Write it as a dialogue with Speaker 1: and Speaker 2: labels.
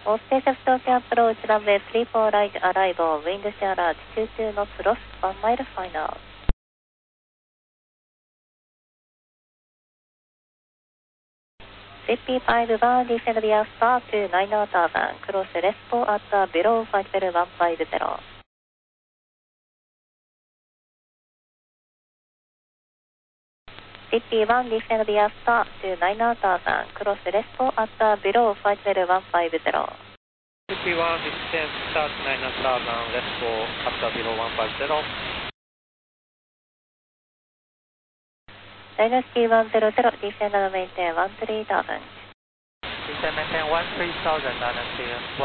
Speaker 1: All stations Tokyo approach runway 34 right arrival, wind shear large 22 knots lost, 1 mile final. CP5 1 descend via star to 9000, cross respo at below 50150. CP1 descend via star to 9000, cross respo at below 50150.
Speaker 2: CP1 descend start 9000, respo at below 150.
Speaker 1: Dynasty 100, descend and maintain 13,000.
Speaker 2: Descend maintain 13,000, Dynasty